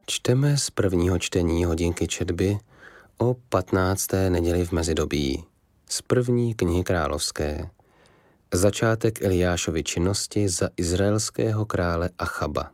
Čteme z prvního čtení hodinky četby o 15. neděli v mezidobí z první knihy královské. Začátek Eliášovy činnosti za izraelského krále Achaba.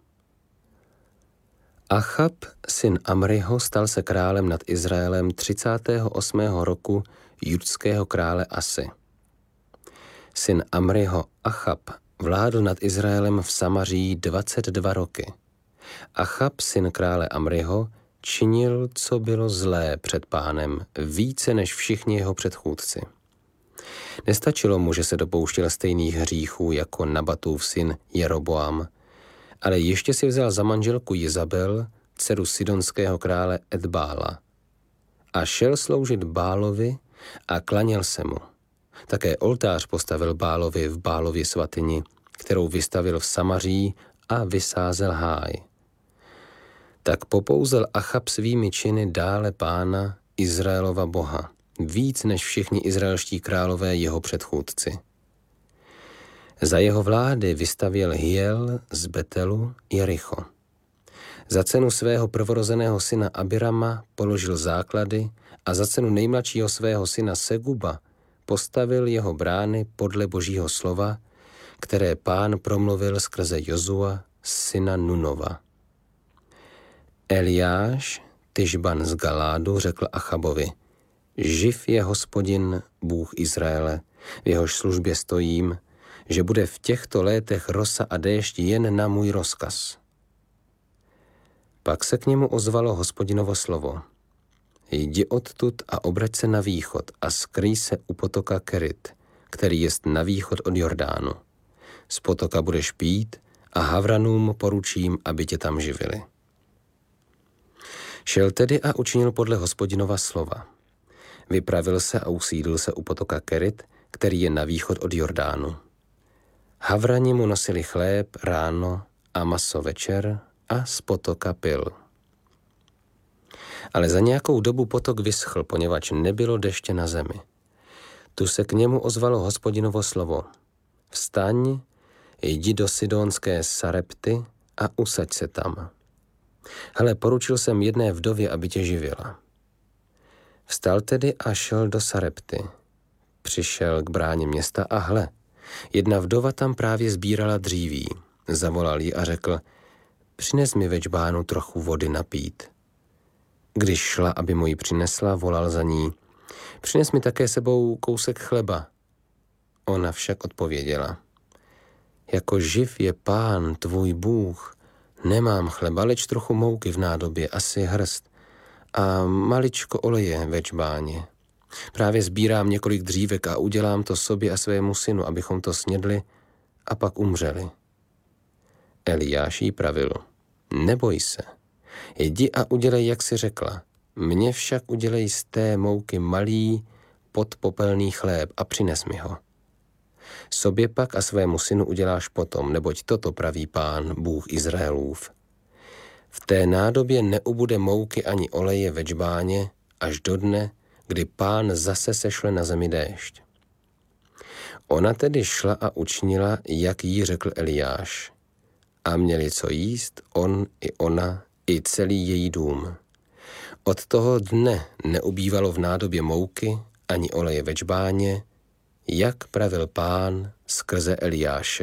Achab, syn Amriho, stal se králem nad Izraelem 38. roku judského krále Asy. Syn Amriho Achab vládl nad Izraelem v Samaří 22 roky. Achab, syn krále Amriho, činil, co bylo zlé před Pánem, více než všichni jeho předchůdci. Nestačilo mu, že se dopouštěl stejných hříchů jako Nabatův syn Jeroboam, ale ještě si vzal za manželku Jezabel, dceru sidonského krále Edbála. A šel sloužit Bálovi a klaněl se mu. Také oltář postavil Bálovi v Bálově svatyni, kterou vystavil v Samaří a vysázel háj. Tak popouzel Achab svými činy dále Pána, Izraelova Boha, víc než všichni izraelští králové jeho předchůdci. Za jeho vlády vystavěl Hiel z Betelu Jericho. Za cenu svého prvorozeného syna Abirama položil základy a za cenu nejmladšího svého syna Seguba postavil jeho brány podle Božího slova, které Pán promluvil skrze Jozua, syna Nunova. Eliáš, Tišban z Galádu, řekl Achabovi: Živ je Hospodin, Bůh Izraele, v jehož službě stojím, že bude v těchto létech rosa a déšť jen na můj rozkaz. Pak se k němu ozvalo Hospodinovo slovo: Jdi odtud a obrať se na východ a skryj se u potoka Kerit, který jest na východ od Jordánu. Z potoka budeš pít a Havranům poručím, aby tě tam živili. Šel tedy a učinil podle Hospodinova slova. Vypravil se a usídlil se u potoka Kerit, který je na východ od Jordánu. Havrani mu nosili chléb ráno a maso večer a z potoka pil. Ale za nějakou dobu potok vyschl, poněvadž nebylo deště na zemi. Tu se k němu ozvalo Hospodinovo slovo: Vstaň, jdi do sidonské Sarepty a usaď se tam. Hele, poručil jsem jedné vdově, aby tě živila. Vstal tedy a šel do Sarepty. Přišel k bráně města a hle, jedna vdova tam právě sbírala dříví. Zavolal ji a řekl: Přines mi ve džbánu trochu vody napít. Když šla, aby mu ji přinesla, volal za ní: Přines mi také sebou kousek chleba. Ona však odpověděla: Jako živ je Pán, tvůj Bůh, nemám chleba, leč trochu mouky v nádobě, asi hrst, a maličko oleje ve džbáně. Právě sbírám několik dřívek a udělám to sobě a svému synu, abychom to snědli a pak umřeli. Eliáš jí pravil: Neboj se, jdi a udělej, jak jsi řekla. Mně však udělej z té mouky malý podpopelný chléb a přines mi ho. Sobě pak a svému synu uděláš potom, neboť toto praví Pán, Bůh Izraelův. V té nádobě neubude mouky ani oleje ve džbáně až do dne, kdy Pán zase sešle na zemi déšť. Ona tedy šla a učinila, jak jí řekl Eliáš. A měli co jíst, on i ona, i celý její dům. Od toho dne neubývalo v nádobě mouky ani oleje ve džbáně, jak pravil Pán skrze Eliáše.